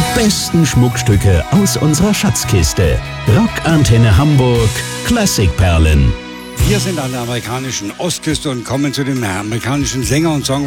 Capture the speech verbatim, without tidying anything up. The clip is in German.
besten Schmuckstücke aus unserer Schatzkiste. Rockantenne Hamburg Klassikperlen. Wir sind an der amerikanischen Ostküste und kommen zu dem amerikanischen Sänger und Songwriter